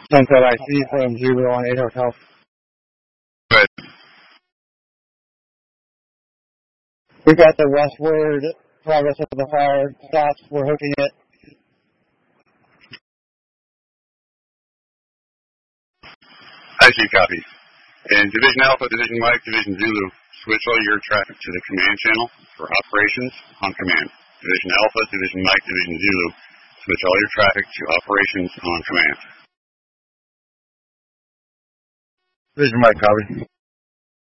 Sunset IC from Zulu on 8 Hotel. But We've got the westward progress of the fire stops. We're hooking it. I see, copy. And Division Alpha, Division Mike, Division Zulu, switch all your traffic to the command channel for operations on command. Division Alpha, Division Mike, Division Zulu, switch all your traffic to operations on command. Division Mike, copy.